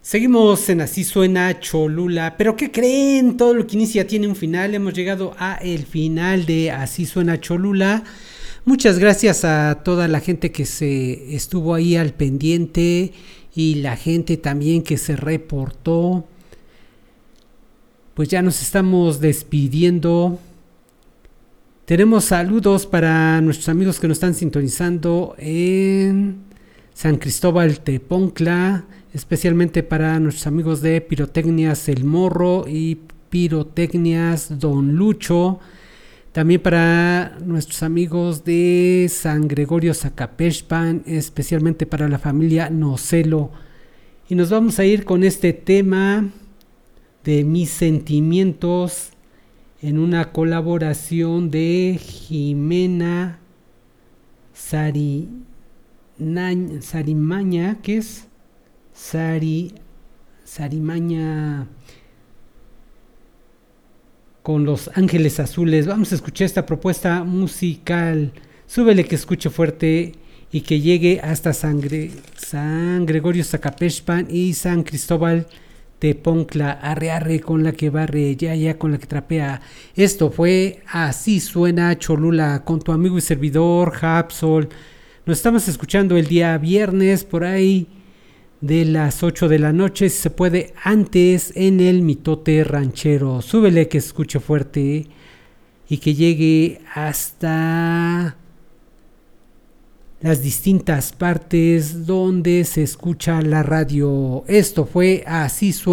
Seguimos en Así Suena Cholula, pero ¿qué creen? Todo lo que inicia tiene un final. Hemos llegado a el final de Así Suena Cholula. Muchas gracias a toda la gente que se estuvo ahí al pendiente y la gente también que se reportó. Pues ya nos estamos despidiendo. Tenemos saludos para nuestros amigos que nos están sintonizando en San Cristóbal Teponcla, especialmente para nuestros amigos de Pirotecnias El Morro y Pirotecnias Don Lucho, también para nuestros amigos de San Gregorio Zacapexpan, especialmente para la familia Nocelo. Y nos vamos a ir con este tema de Mis Sentimientos en una colaboración de Jimena Sarimaña, que es Sarimaña con Los Ángeles Azules. Vamos a escuchar esta propuesta musical. Súbele que escuche fuerte y que llegue hasta San Gregorio Zacapexpan y San Cristóbal Teponcla. Arre arre con la que barre, ya con la que trapea. Esto fue Así Suena Cholula con tu amigo y servidor Hapsol. Nos estamos escuchando el día viernes por ahí de las 8 de la noche, si se puede antes, en el Mitote Ranchero. Súbele que escuche fuerte y que llegue hasta las distintas partes donde se escucha la radio. Esto fue Así Suena.